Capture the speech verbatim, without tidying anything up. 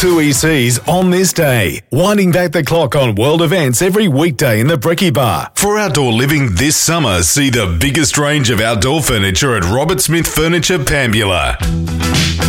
Two E Cs on this day, winding back the clock on world events every weekday in the Bricky Bar. For outdoor living this summer, see the biggest range of outdoor furniture at Robert Smith Furniture, Pambula.